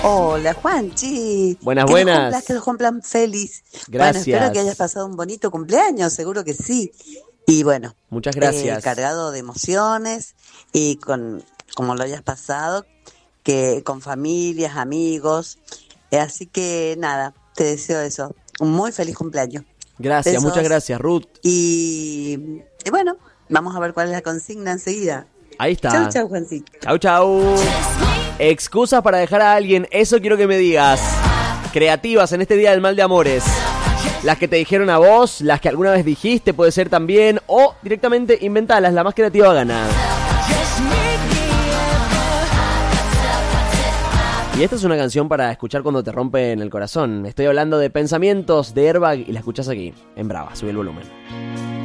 Hola, Juanchi. Buenas, buenas. Que los cumplan feliz. Gracias. Bueno, espero que hayas pasado un bonito cumpleaños, seguro que sí. Y bueno, muchas gracias. Cargado de emociones y como lo hayas pasado, que con familias, amigos. Así que nada, te deseo eso. Un muy feliz cumpleaños. Gracias, Besos. muchas gracias, Ruth. Y bueno, vamos a ver cuál es la consigna enseguida. Ahí está. Chau, chau, Juancito. Chau, chau. Excusas para dejar a alguien, eso quiero que me digas. Creativas en este día del mal de amores. Las que te dijeron a vos, las que alguna vez dijiste, puede ser también, o directamente inventalas, la más creativa gana. Y esta es una canción para escuchar cuando te rompen el corazón. Estoy hablando de Pensamientos de Airbag y la escuchás aquí, en Brava. Sube el volumen.